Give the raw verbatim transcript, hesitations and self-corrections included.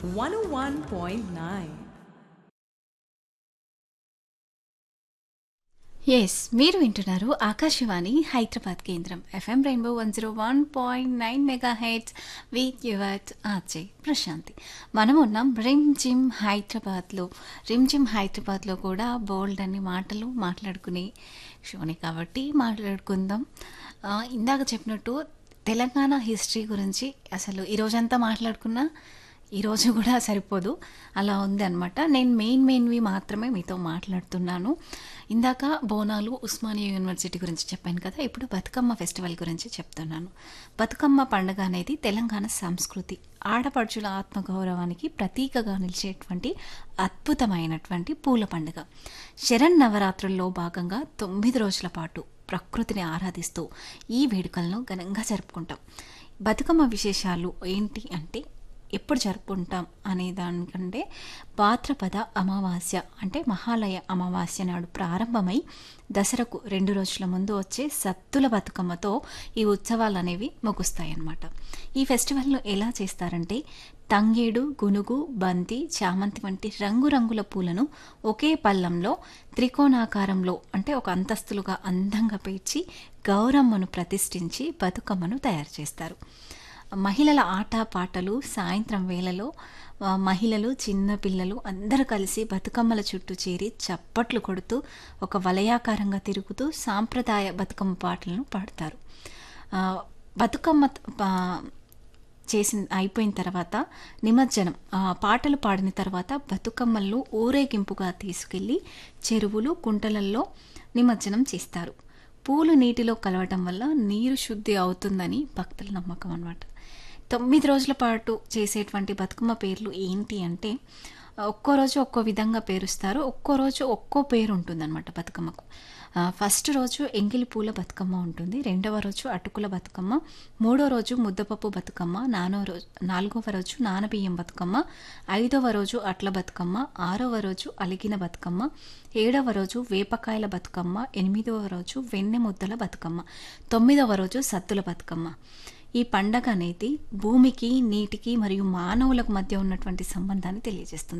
one oh one point nine. Yes మీరు వింటున్నారు ఆకాశవాణి హైదరాబాద్ కేంద్రం FM rainbow one zero one point nine mega heads with your RJ Prashanti. మనం ఉన్నాం rim gym హైదరాబాద్లో. Rim gym హైదరాబాద్లో కూడా బోల్డ్ అన్ని మాటలు మాట్లాడుకునే షోని కాబట్టి మాట్లాడుకుందాం. ఆ, ఇందాక చెప్పినట్టు తెలంగాణ హిస్టరీ గురించి అసలు ఈరోజంతా మాట్లాడుకున్నా ఈరోజు కూడా సరిపోదు, అలా ఉంది అనమాట. నేను మెయిన్ మెయిన్వి మాత్రమే మీతో మాట్లాడుతున్నాను. ఇందాక బోనాలు ఉస్మానియా యూనివర్సిటీ గురించి చెప్పాను కదా, ఇప్పుడు బతుకమ్మ ఫెస్టివల్ గురించి చెప్తున్నాను. బతుకమ్మ పండుగ అనేది తెలంగాణ సంస్కృతి, ఆడపడుచుల ఆత్మగౌరవానికి ప్రతీకగా నిలిచేటువంటి అద్భుతమైనటువంటి పూల పండుగ. శరణ్ నవరాత్రుల్లో భాగంగా తొమ్మిది రోజుల పాటు ప్రకృతిని ఆరాధిస్తూ ఈ వేడుకలను ఘనంగా జరుపుకుంటాం. బతుకమ్మ విశేషాలు ఏంటి అంటే, ఎప్పుడు జరుపుకుంటాం అనే దానికంటే భాద్రపద అమావాస్య అంటే మహాలయ అమావాస్య నాడు ప్రారంభమై దసరకు రెండు రోజుల ముందు వచ్చే సత్తుల బతుకమ్మతో ఈ ఉత్సవాలు అనేవి ముగుస్తాయి అన్నమాట. ఈ ఫెస్టివల్ను ఎలా చేస్తారంటే, తంగేడు, గునుగు, బంతి, చామంతి వంటి రంగురంగుల పూలను ఒకే పళ్ళంలో త్రికోణాకారంలో అంటే ఒక అంతస్తులుగా అందంగా పేర్చి గౌరమ్మను ప్రతిష్ఠించి బతుకమ్మను తయారు చేస్తారు. మహిళల ఆట పాటలు, సాయంత్రం వేళలో ఆ, మహిళలు, చిన్న పిల్లలు అందరూ కలిసి బతుకమ్మల చుట్టూ చేరి చప్పట్లు కొడుతూ ఒక వలయాకారంగా తిరుగుతూ సాంప్రదాయ బతుకమ్మ పాటలను పాడతారు. ఆ, బతుకమ్మ ఆ, చేసిన అయిపోయిన తర్వాత నిమజ్జనం, ఆ, పాటలు పాడిన తర్వాత బతుకమ్మలను ఊరేగింపుగా తీసుకెళ్ళి చెరువులు, కుంటలల్లో నిమజ్జనం చేస్తారు. పూలు నీటిలో కలవటం వల్ల నీరు శుద్ధి అవుతుందని భక్తుల నమ్మకం అన్నమాట. తొమ్మిది రోజుల పాటు చేసేటువంటి బతుకమ్మ పేర్లు ఏంటి అంటే, ఒక్కో రోజు ఒక్కో విధంగా పేరుస్తారు, ఒక్కో రోజు ఒక్కో పేరు ఉంటుందన్నమాట బతుకమ్మకు. ఆ, ఫస్ట్ రోజు ఎంగిలి పూల బతుకమ్మ ఉంటుంది, రెండవ రోజు అటుకుల బతుకమ్మ, మూడో రోజు ముద్దపప్పు బతుకమ్మ, నానో రోజు నాలుగవ రోజు నానబియ్యం బతుకమ్మ, ఐదవ రోజు అట్ల బతుకమ్మ, ఆరవ రోజు అలిగిన బతుకమ్మ, ఏడవ రోజు వేపకాయల బతుకమ్మ, ఎనిమిదవ రోజు వెన్నె ముద్దల బతుకమ్మ, తొమ్మిదవ రోజు సద్దుల బతుకమ్మ. ఈ పండగ అనేది భూమికి, నీటికి మరియు మానవులకు మధ్య ఉన్నటువంటి సంబంధాన్ని తెలియజేస్తుంది.